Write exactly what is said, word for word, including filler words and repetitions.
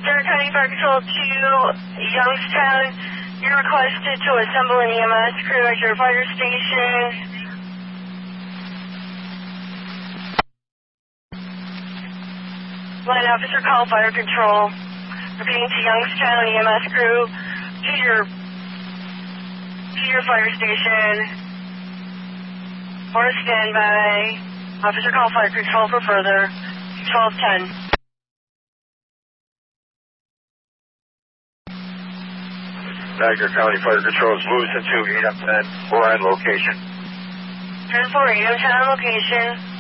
Stark County Fire Control to Youngstown. You're requested to assemble an E M S crew at your fire station. Line officer, call fire control. Repeating to Youngstown E M S crew to your to your fire station. Or standby. Officer, call fire control for further. twelve ten. Niagara County Fire Control is moving to eight M ten. We're on location. ten four, eight M ten on location.